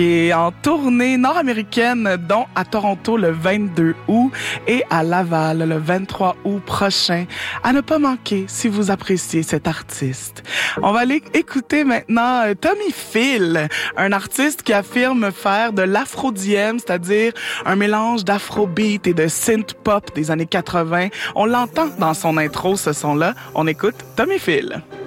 Et en tournée nord-américaine, dont à Toronto le 22 août et à Laval le 23 août prochain. À ne pas manquer si vous appréciez cet artiste. On va aller écouter maintenant Tommy Phil, un artiste qui affirme faire de l'afro-diem, c'est-à-dire un mélange d'afrobeat et de synth-pop des années 80. On l'entend dans son intro, ce son-là. On écoute Tommy Phil.